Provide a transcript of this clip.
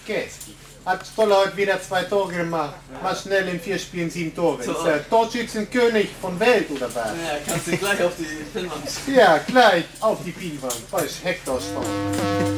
Käski. Hat Stoller heute wieder 2 Tore gemacht. Mal schnell in 4 Spielen 7 Tore. Ist der Torschützenkönig von Welt oder was? Ja, kannst du gleich auf die Pinnwand. Ja, gleich auf die Pinnwand. Da ist Hector Stoll.